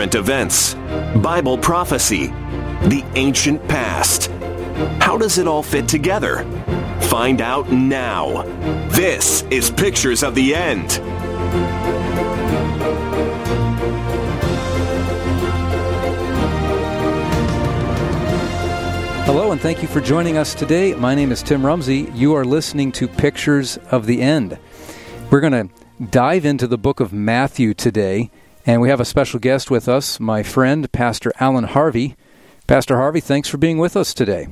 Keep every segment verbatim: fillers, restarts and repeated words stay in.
current events, Bible prophecy, the ancient past. How does it all fit together? Find out now. This is Pictures of the End. Hello, and thank you for joining us today. My name is Tim Rumsey. You are listening to Pictures of the End. We're going to dive into the book of Matthew today, and we have a special guest with us, my friend, Pastor Alan Harvey. Pastor Harvey, thanks for being with us today.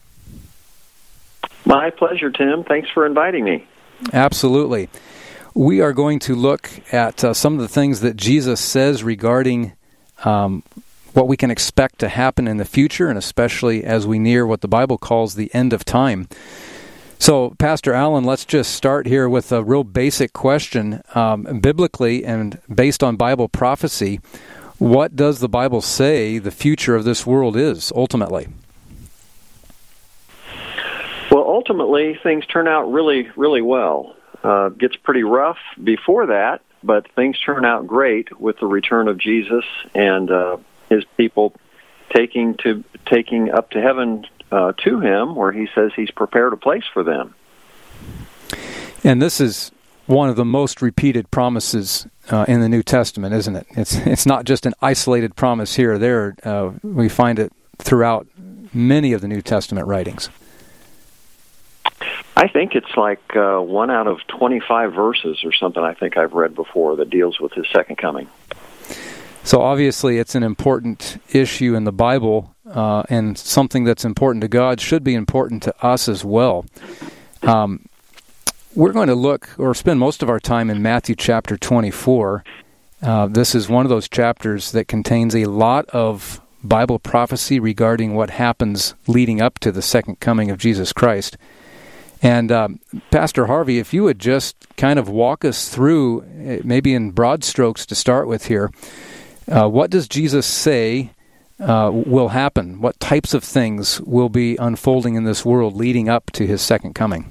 My pleasure, Tim. Thanks for inviting me. Absolutely. We are going to look at uh, some of the things that Jesus says regarding um, what we can expect to happen in the future, and especially as we near what the Bible calls the end of time. So, Pastor Alan, let's just start here with a real basic question. Um, biblically and based on Bible prophecy, what does the Bible say the future of this world is, ultimately? Well, ultimately, things turn out really, really well. Uh, it gets pretty rough before that, but things turn out great with the return of Jesus and uh, his people taking to taking up to heaven uh, to him, where he says he's prepared a place for them. And this is one of the most repeated promises uh, in the New Testament, isn't it? It's it's not just an isolated promise here or there. Uh, we find it throughout many of the New Testament writings. I think it's like uh, one out of twenty-five verses or something I think I've read before that deals with his second coming. So obviously it's an important issue in the Bible, uh, and something that's important to God should be important to us as well. Um, we're going to look, or spend most of our time in Matthew chapter twenty-four. Uh, this is one of those chapters that contains a lot of Bible prophecy regarding what happens leading up to the second coming of Jesus Christ. And um, Pastor Harvey, if you would just kind of walk us through, maybe in broad strokes to start with here, uh, what does Jesus say uh, will happen? What types of things will be unfolding in this world leading up to his second coming?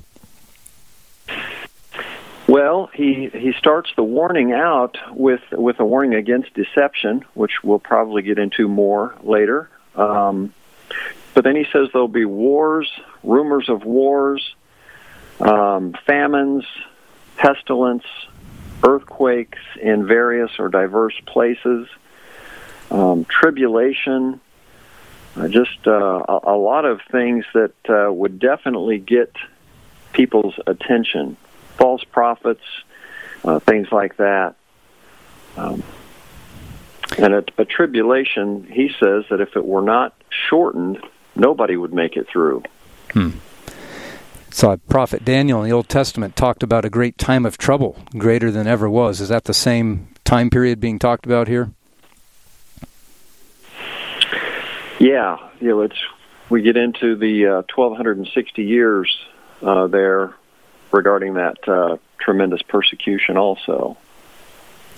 Well, he he starts the warning out with, with a warning against deception, which we'll probably get into more later. Um, but then he says there'll be wars, rumors of wars, Um, famines, pestilence, earthquakes in various or diverse places, um, tribulation, uh, just uh, a, a lot of things that uh, would definitely get people's attention. False prophets, uh, things like that. Um, and a, a tribulation, he says that if it were not shortened, nobody would make it through. Hmm. So Prophet Daniel in the Old Testament talked about a great time of trouble, greater than ever was. Is that the same time period being talked about here? Yeah, you know, it's we get into the uh, twelve sixty years uh, there regarding that uh, tremendous persecution also.